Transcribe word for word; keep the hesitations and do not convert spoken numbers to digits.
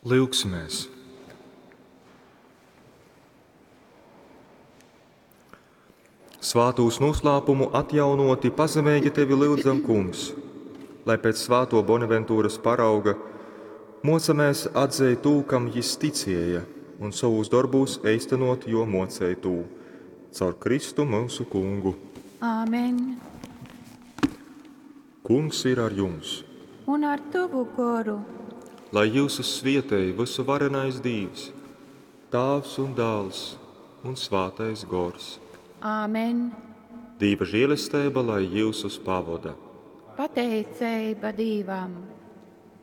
Lūksimies! Svātūs noslēpumu atjaunoti pazemēji tevi lūdzam, kungs, lai pēc svāto Bonaventūras parauga mocamies atzēt tū, kam jis ticēja, un savus darbus eistenot, jo mocēja tū. Caur Kristu mūsu kungu. Āmen. Kungs ir ar jums. Un ar tavu goru. Lai jūsu svietēji visu varenais Dievs, Tēvs un Dēls un Svātais Gors. Āmen. Dieva žēlastība, lai jūsus pavada. Pateicība Dievam.